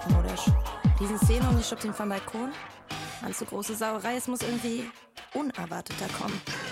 altmodisch. Riesenszene und ich schub den vom Balkon. Allzu große Sauerei, es muss irgendwie unerwarteter kommen.